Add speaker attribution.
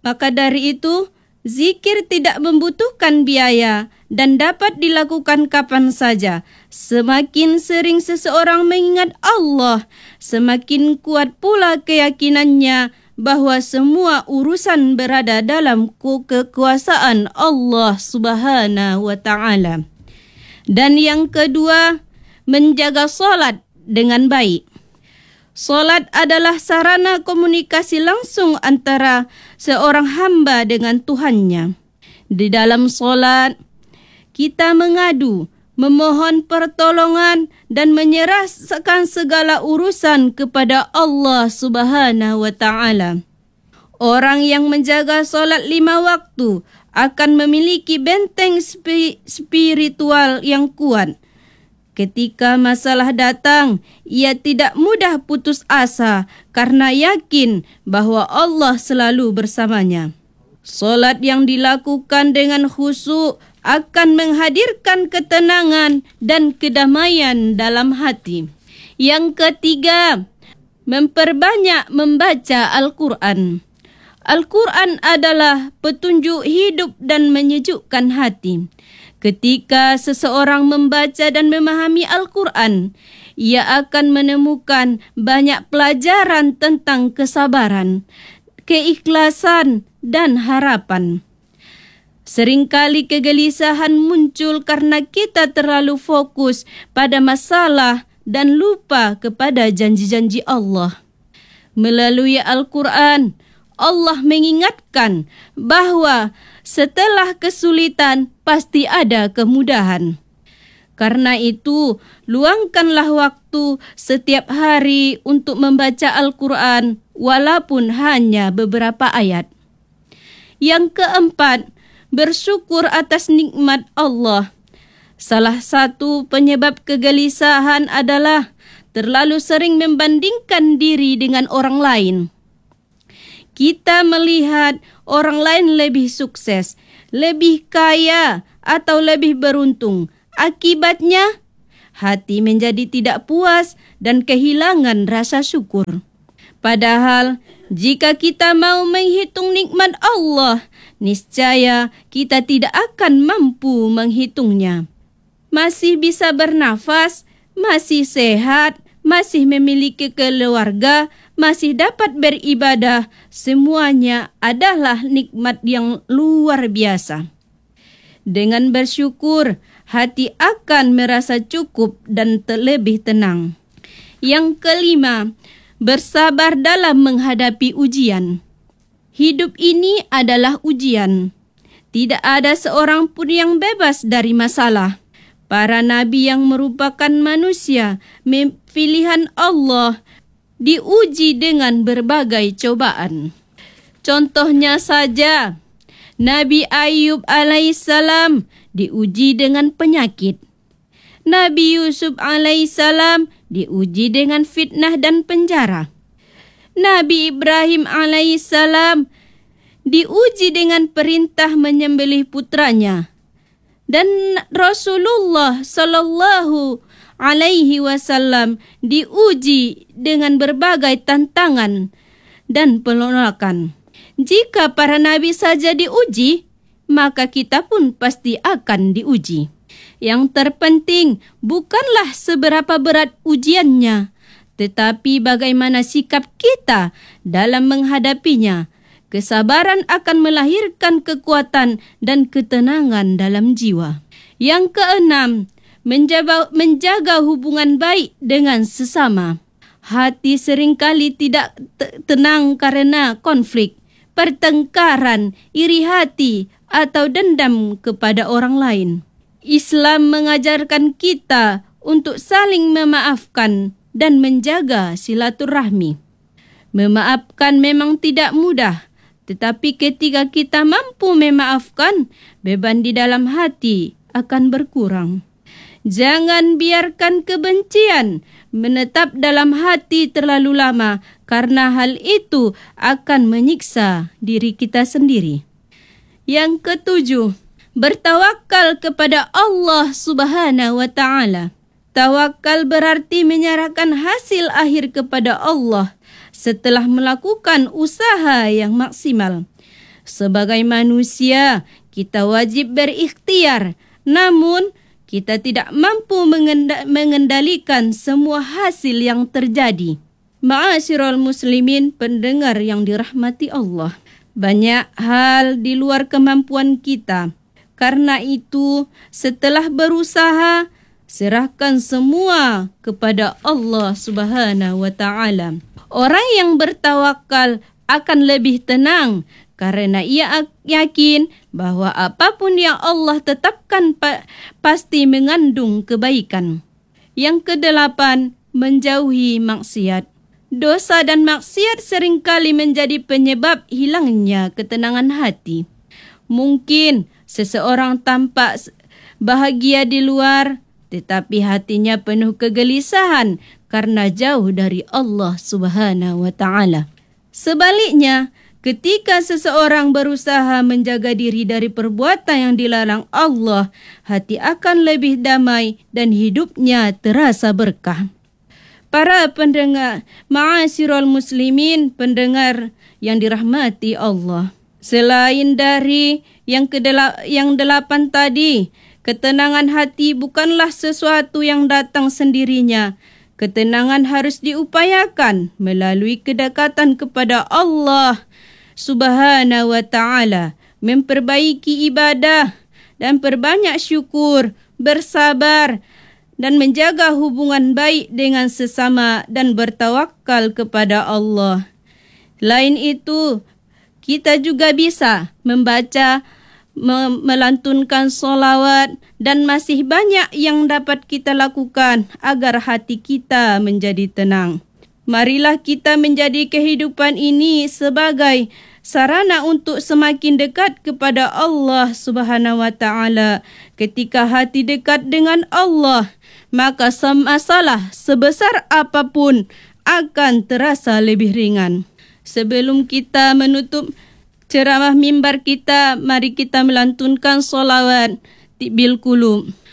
Speaker 1: Maka dari itu, zikir tidak membutuhkan biaya dan dapat dilakukan kapan saja. Semakin sering seseorang mengingat Allah, semakin kuat pula keyakinannya bahwa semua urusan berada dalam kekuasaan Allah Subhanahu wa Ta'ala. Dan yang kedua, menjaga salat dengan baik. Salat adalah sarana komunikasi langsung antara seorang hamba dengan Tuhannya. Di dalam salat, kita mengadu, memohon pertolongan dan menyerahkan segala urusan kepada Allah Subhanahu wa Ta'ala. Orang yang menjaga salat 5 waktu akan memiliki benteng spiritual yang kuat. Ketika masalah datang, ia tidak mudah putus asa karena yakin bahwa Allah selalu bersamanya. Salat yang dilakukan dengan khusyuk akan menghadirkan ketenangan dan kedamaian dalam hati. Yang ketiga, memperbanyak membaca Al-Quran. Al-Quran adalah petunjuk hidup dan menyejukkan hati. Ketika seseorang membaca dan memahami Al-Quran, ia akan menemukan banyak pelajaran tentang kesabaran, keikhlasan, dan harapan. Seringkali kegelisahan muncul karena kita terlalu fokus pada masalah dan lupa kepada janji-janji Allah. Melalui Al-Quran, Allah mengingatkan bahwa setelah kesulitan pasti ada kemudahan. Karena itu, luangkanlah waktu setiap hari untuk membaca Al-Quran walaupun hanya beberapa ayat. Yang keempat, bersyukur atas nikmat Allah. Salah satu penyebab kegelisahan adalah terlalu sering membandingkan diri dengan orang lain. Kita melihat orang lain lebih sukses, lebih kaya, atau lebih beruntung. Akibatnya, hati menjadi tidak puas dan kehilangan rasa syukur. Padahal, jika kita mau menghitung nikmat Allah, niscaya kita tidak akan mampu menghitungnya. Masih bisa bernafas, masih sehat, masih memiliki keluarga, masih dapat beribadah, semuanya adalah nikmat yang luar biasa. Dengan bersyukur, hati akan merasa cukup dan lebih tenang. Yang kelima, bersabar dalam menghadapi ujian. Hidup ini adalah ujian. Tidak ada seorang pun yang bebas dari masalah. Para nabi yang merupakan manusia, pilihan Allah, diuji dengan berbagai cobaan. Contohnya saja, Nabi Ayub alaihissalam diuji dengan penyakit. Nabi Yusuf alaihissalam diuji dengan fitnah dan penjara. Nabi Ibrahim alaihissalam diuji dengan perintah menyembelih putranya. Dan Rasulullah sallallahu alaihi wasallam diuji dengan berbagai tantangan dan penolakan. Jika para nabi saja diuji, maka kita pun pasti akan diuji. Yang terpenting bukanlah seberapa berat ujiannya, tetapi bagaimana sikap kita dalam menghadapinya. Kesabaran akan melahirkan kekuatan dan ketenangan dalam jiwa. Yang keenam, menjaga hubungan baik dengan sesama. Hati seringkali tidak tenang karena konflik, pertengkaran, iri hati, atau dendam kepada orang lain. Islam mengajarkan kita untuk saling memaafkan dan menjaga silaturahmi. Memaafkan memang tidak mudah, tetapi ketika kita mampu memaafkan, beban di dalam hati akan berkurang. Jangan biarkan kebencian menetap dalam hati terlalu lama, karena hal itu akan menyiksa diri kita sendiri. Yang ketujuh, bertawakal kepada Allah Subhanahu wa Ta'ala. Tawakal berarti menyerahkan hasil akhir kepada Allah setelah melakukan usaha yang maksimal. Sebagai manusia, kita wajib berikhtiar. Namun, kita tidak mampu mengendalikan semua hasil yang terjadi. Ma'asyiral muslimin, pendengar yang dirahmati Allah. Banyak hal di luar kemampuan kita. Karena itu, setelah berusaha, serahkan semua kepada Allah Subhanahu wa Ta'ala. Orang yang bertawakal akan lebih tenang karena ia yakin bahawa apapun yang Allah tetapkan pasti mengandung kebaikan. Yang kedelapan, menjauhi maksiat. Dosa dan maksiat seringkali menjadi penyebab hilangnya ketenangan hati. Mungkin seseorang tampak bahagia di luar, tetapi hatinya penuh kegelisahan karena jauh dari Allah Subhanahu wa Ta'ala. Sebaliknya, ketika seseorang berusaha menjaga diri dari perbuatan yang dilarang Allah, hati akan lebih damai dan hidupnya terasa berkah. Para pendengar, ma'asyiral muslimin, pendengar yang dirahmati Allah. Selain dari yang delapan tadi, ketenangan hati bukanlah sesuatu yang datang sendirinya. Ketenangan harus diupayakan melalui kedekatan kepada Allah Subhanahu wa Ta'ala, memperbaiki ibadah dan perbanyak syukur, bersabar dan menjaga hubungan baik dengan sesama dan bertawakal kepada Allah. Lain itu, kita juga bisa membaca, melantunkan solawat dan masih banyak yang dapat kita lakukan agar hati kita menjadi tenang. Marilah kita menjadi kehidupan ini sebagai sarana untuk semakin dekat kepada Allah Subhanahu wa Ta'ala. Ketika hati dekat dengan Allah, maka masalah sebesar apapun akan terasa lebih ringan. Sebelum kita menutup ceramah mimbar kita, mari kita melantunkan solawat tibil qulub.